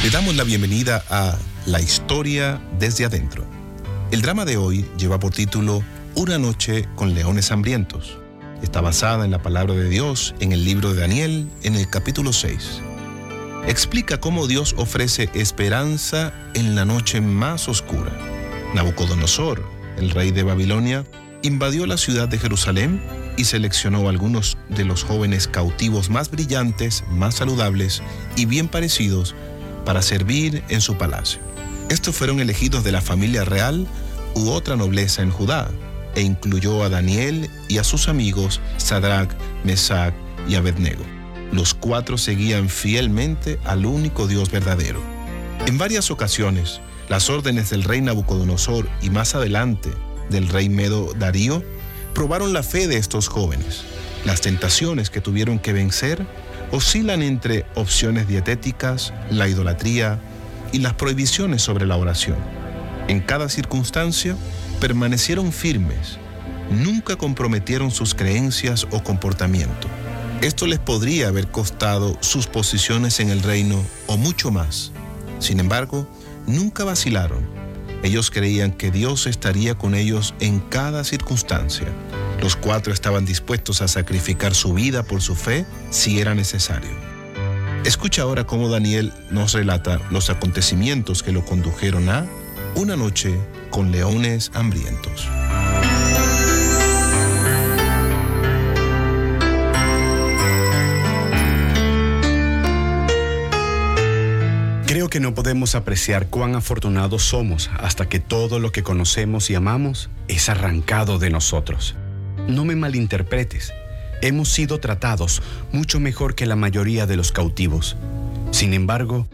Le damos la bienvenida a La Historia desde Adentro. El drama de hoy lleva por título Una noche con leones hambrientos. Está basada en la palabra de Dios en el libro de Daniel, en el capítulo 6. Explica cómo Dios ofrece esperanza en la noche más oscura. Nabucodonosor, el rey de Babilonia, invadió la ciudad de Jerusalén y seleccionó a algunos de los jóvenes cautivos más brillantes, más saludables y bien parecidos para servir en su palacio. Estos fueron elegidos de la familia real u otra nobleza en Judá, e incluyó a Daniel y a sus amigos Sadrach, Mesach y Abednego. Los cuatro seguían fielmente al único Dios verdadero. En varias ocasiones, las órdenes del rey Nabucodonosor y más adelante del rey Medo Darío probaron la fe de estos jóvenes. Las tentaciones que tuvieron que vencer oscilan entre opciones dietéticas, la idolatría y las prohibiciones sobre la oración. En cada circunstancia, permanecieron firmes, nunca comprometieron sus creencias o comportamiento. Esto les podría haber costado sus posiciones en el reino o mucho más. Sin embargo, nunca vacilaron. Ellos creían que Dios estaría con ellos en cada circunstancia. Los cuatro estaban dispuestos a sacrificar su vida por su fe si era necesario. Escucha ahora cómo Daniel nos relata los acontecimientos que lo condujeron a una noche con leones hambrientos. Creo que no podemos apreciar cuán afortunados somos hasta que todo lo que conocemos y amamos es arrancado de nosotros. No me malinterpretes, hemos sido tratados mucho mejor que la mayoría de los cautivos. Sin embargo,